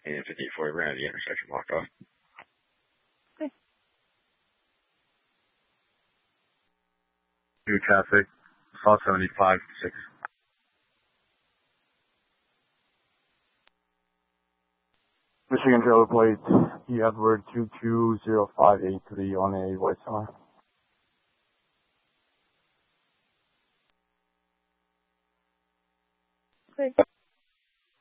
and 5840 ran at the intersection, walked off. Okay. New traffic, South 75, 6. Michigan trailer plate, E. Edward 220583 on a white star. Okay.